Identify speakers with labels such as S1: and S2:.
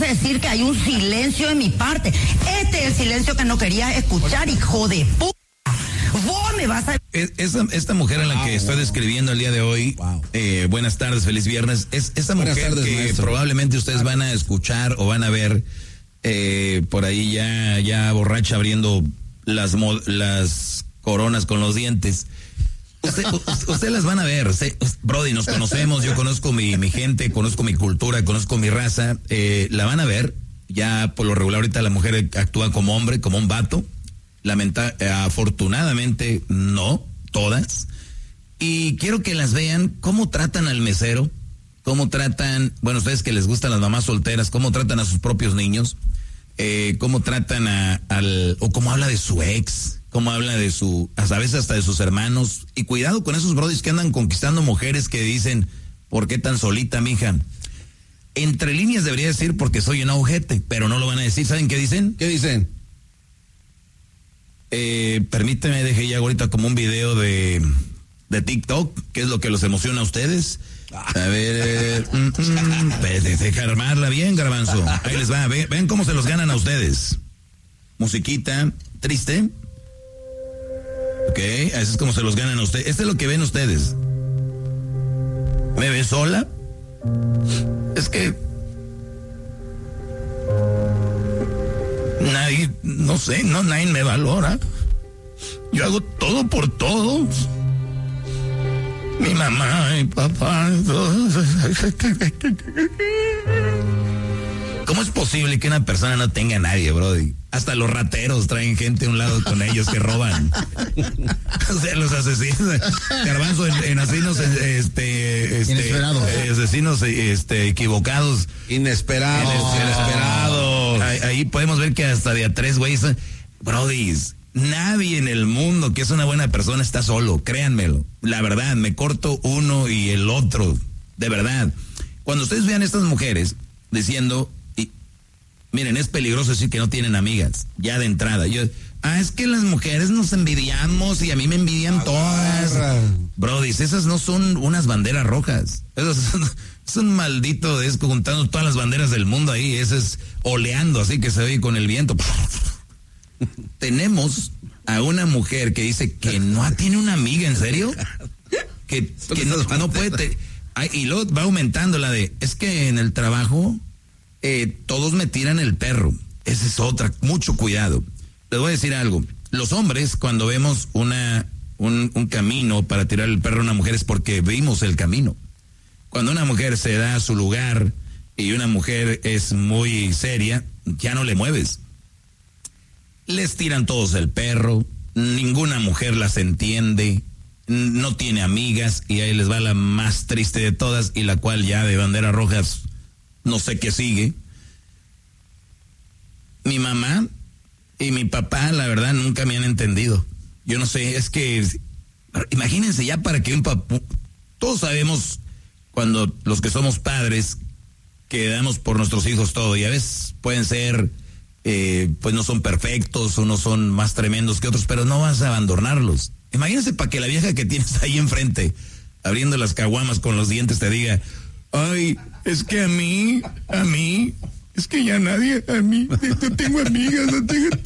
S1: a decir que hay un silencio de mi parte. Este es el silencio que no querías escuchar, hijo de puta. Vos me vas a...
S2: Esta mujer a la que estoy describiendo el día de hoy, buenas tardes, feliz viernes, es esa mujer tardes, que maestro. Probablemente ustedes van a escuchar o van a ver por ahí ya borracha abriendo las coronas con los dientes. Usted las van a ver, Brody, nos conocemos, yo conozco mi gente, conozco mi cultura, conozco mi raza, la van a ver, ya por lo regular ahorita la mujer actúa como hombre, como un vato, afortunadamente no, todas, y quiero que las vean cómo tratan al mesero, cómo tratan, bueno, ustedes que les gustan las mamás solteras, cómo tratan a sus propios niños, cómo tratan o cómo habla de su ex, cómo habla de a veces hasta de sus hermanos, y cuidado con esos brodis que andan conquistando mujeres que dicen, ¿por qué tan solita, mija? Entre líneas debería decir porque soy un ojete, pero no lo van a decir. ¿Saben qué dicen?
S3: ¿Qué dicen?
S2: Permíteme, dejé ya ahorita como un video de TikTok, ¿qué es lo que los emociona a ustedes? A ver, deja armarla bien, Garbanzo. Ahí les va, ven cómo se los ganan a ustedes. Musiquita triste. Ok, así es como se los ganan a ustedes. Este es lo que ven ustedes. ¿Me ves sola? Es que nadie, no sé, nadie me valora. Yo hago todo por todos. Mi mamá, mi papá. ¿Cómo es posible que una persona no tenga a nadie, Brody? Hasta los rateros traen gente a un lado con ellos que roban. O sea, los asesinos. Garbanzo en asesinos,
S3: inesperados.
S2: Asesinos, equivocados.
S3: Inesperados.
S2: Ahí podemos ver que hasta de a 3 güeyes. Brody, nadie en el mundo que es una buena persona está solo, créanmelo. La verdad, me corto uno y el otro. De verdad. Cuando ustedes vean a estas mujeres diciendo... Miren, es peligroso decir que no tienen amigas, ya de entrada. Es que las mujeres nos envidiamos y a mí me envidian todas. Brody, esas no son unas banderas rojas. Esas es un maldito disco juntando todas las banderas del mundo ahí. Ese es oleando, así que se oye con el viento. Tenemos a una mujer que dice que no tiene una amiga, ¿en serio? Que no puede... y luego va aumentando la de, es que en el trabajo... todos me tiran el perro. Esa es otra, mucho cuidado. Les voy a decir algo. Los hombres, cuando vemos un camino para tirar el perro a una mujer es porque vimos el camino. Cuando una mujer se da a su lugar y una mujer es muy seria, ya no le mueves. Les tiran todos el perro, ninguna mujer las entiende, no tiene amigas y ahí les va la más triste de todas y la cual ya de banderas rojas no sé qué sigue. Mi mamá y mi papá, la verdad, nunca me han entendido. Yo no sé, es que, imagínense ya para que un papá... Todos sabemos, cuando los que somos padres, que damos por nuestros hijos todo, y a veces pueden ser, pues no son perfectos, unos son más tremendos que otros, pero no vas a abandonarlos. Imagínense para que la vieja que tienes ahí enfrente, abriendo las caguamas con los dientes, te diga... Ay, es que a mí, es que ya nadie, a mí, no tengo amigas, no tengo...